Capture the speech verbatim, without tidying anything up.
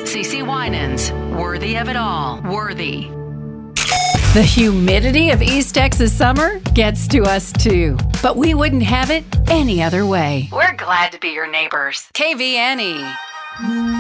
CeCe Winans, worthy of it all. Worthy. The humidity of East Texas summer gets to us too, but we wouldn't have it any other way. We're glad to be your neighbors. K V N E.